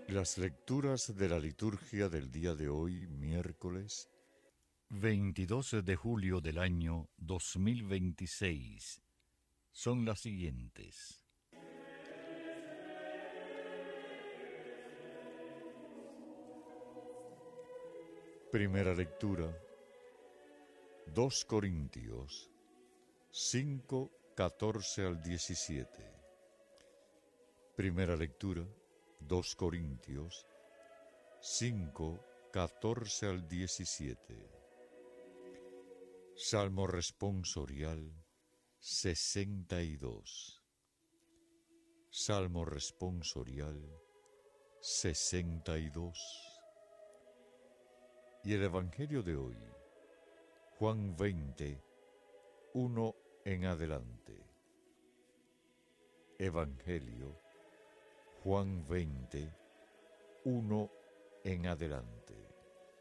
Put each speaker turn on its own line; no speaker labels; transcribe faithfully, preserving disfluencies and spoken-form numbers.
Las lecturas de la liturgia del día de hoy, miércoles
veintidós de julio del año dos mil veintiséis, son las siguientes.
Primera lectura, dos Corintios cinco, catorce al diecisiete. Primera lectura, dos Corintios cinco, catorce al diecisiete. Salmo responsorial sesenta y dos. Salmo responsorial sesenta y dos. Y el Evangelio de hoy, Juan veinte, uno en adelante. Evangelio, Juan veinte, uno en adelante.